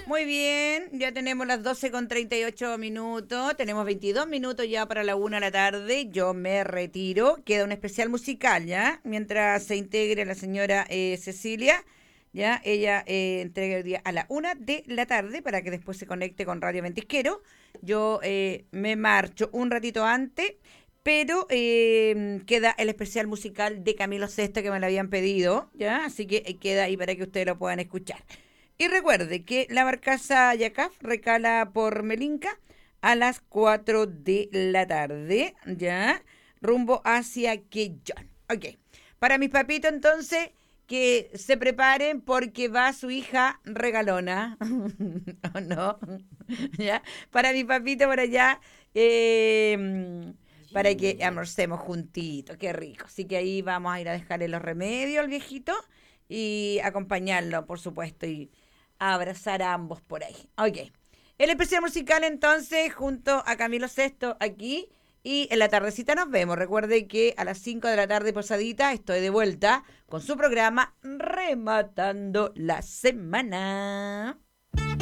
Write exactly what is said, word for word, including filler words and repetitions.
Muy bien, ya tenemos las doce con treinta y ocho minutos, tenemos veintidós minutos ya para la una de la tarde, yo me retiro, queda un especial musical, ¿ya? Mientras se integre la señora eh, Cecilia, ¿ya? Ella eh, entrega el día a la una de la tarde para que después se conecte con Radio Ventisquero. Yo eh, me marcho un ratito antes, pero eh, queda el especial musical de Camilo Sesto que me lo habían pedido, ¿ya? Así que eh, queda ahí para que ustedes lo puedan escuchar. Y recuerde que la barcaza Yacaf recala por Melinca a las cuatro de la tarde, ¿ya? Rumbo hacia Quellón. Ok. Para mis papitos, entonces, que se preparen porque va su hija regalona. ¿O no? ¿Ya? Para mi papito por allá, eh, para que almorcemos juntitos. Qué rico. Así que ahí vamos a ir a dejarle los remedios al viejito y acompañarlo, por supuesto, y a abrazar a ambos por ahí. Ok. El especial musical entonces junto a Camilo Sesto aquí y en la tardecita nos vemos. Recuerde que a las cinco de la tarde posadita estoy de vuelta con su programa Rematando la Semana.